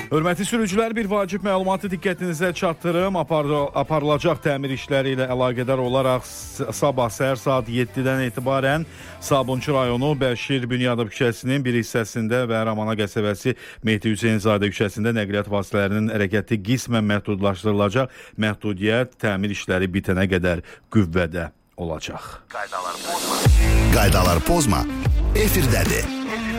Hörmətli sürücülər, bir vacib məlumatı diqqətinizə çatdırım. Aparılacaq təmir işləri ilə əlaqədar olaraq sabah səhər saat 7-dən etibarən Sabunçu rayonu Bəşir Bünyadov küçəsinin bir hissəsində və Ramana qəsəbəsi Mehdi Hüseynzadə küçəsində nəqliyyat vasitələrinin hərəkəti qismən məhdudlaşdırılacaq. Məhdudiyyət təmir işləri bitənə qədər qüvvədə olacaq. Qaydalar pozma. Efirdədir.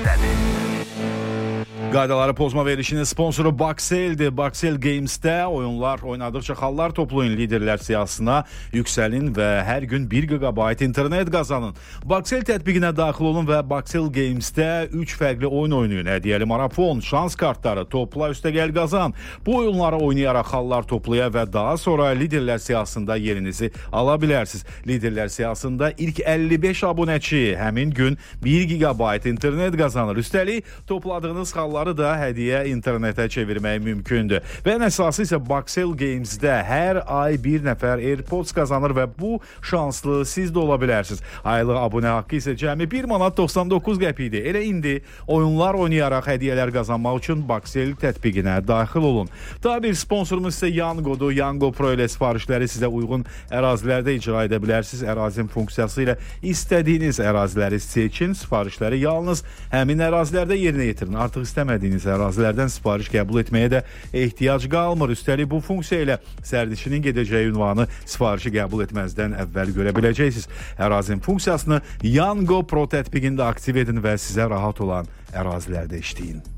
Qaydaları pozma verilişinin sponsoru Baxel'dir. Baxel Games'də oyunlar oynadıqca xallar toplayın, liderlər siyasına yüksəlin və hər gün 1 GB internet qazanın. Baxel tətbiqinə daxil olun və Baxel Games'də 3 fərqli oyun oynayın. Hədiyyəli marafon, şans kartları, topla üstəgəl qazan. Bu oyunları oynayaraq xallar toplaya və daha sonra liderlər siyasında yerinizi ala bilərsiniz. Liderlər siyasında ilk 55 abunəçi həmin gün 1 GB internet qazanır. Üstəlik topladığınız xallar da hədiyyə internetə çevirmək mümkündür. Və ən əsası isə Baxel Games'də hər ay bir nəfər AirPods qazanır və bu şanslı siz də ola bilərsiniz. Aylıq abunə haqqı isə cəmi 1 manat 99 qəpikdir. Elə indi oyunlar oynayaraq hədiyyələr qazanmaq üçün Baxel tətbiqinə daxil olun. Daha bir sponsorumuz isə Yango'dur. Yango Pro ilə sifarişləri sizə uyğun ərazilərdə icra edə bilərsiniz. Ərazin funksiyası ilə istədiyiniz əraziləri seçin. Sifarişləri yalnız həmin ərazilərdə yerinə yetirin. Artıq istəmədiyiniz ərazilərdən sifariş qəbul etməyə də ehtiyac qalmır. Üstəlik bu funksiya ilə sərnişinin gedəcəyi ünvanı sifarişi qəbul etməzdən əvvəl görə biləcəksiniz. Ərazin funksiyasını Yango Pro tətbiqində aktiv edin və sizə rahat olan ərazilərdə işləyin.